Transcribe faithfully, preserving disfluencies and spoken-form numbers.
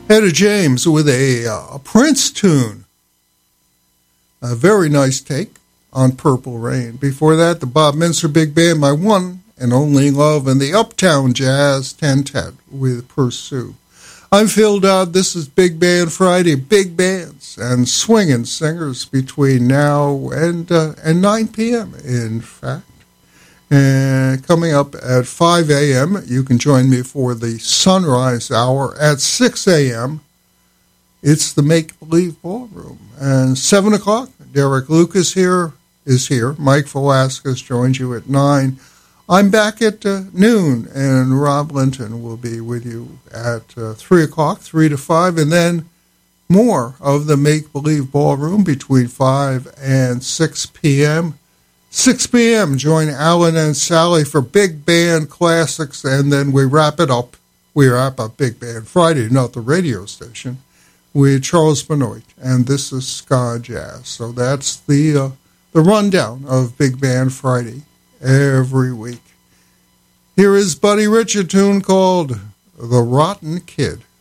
Etta James with a uh, Prince tune. A very nice take on Purple Rain. Before that, the Bob Minster Big Band, My One and Only Love, and the Uptown Jazz Tentet with Pursue. I'm Phil Dodd. This is Big Band Friday. Big bands and swinging singers between now and uh, and nine p.m. in fact. And coming up at five a.m., you can join me for the Sunrise Hour. At six a.m., it's the Make Believe Ballroom. And seven o'clock, Derek Lucas here is here. Mike Velasquez joins you at nine. I'm back at uh, noon, and Rob Linton will be with you at uh, three o'clock, three to five, and then more of the Make Believe Ballroom between five and six p.m. six p.m., join Alan and Sally for Big Band Classics, and then we wrap it up. We wrap up Big Band Friday, not the radio station, with Charles Benoit, and this is Ska Jazz. So that's the uh, the rundown of Big Band Friday every week. Here is Buddy Rich, a tune called The Rotten Kid.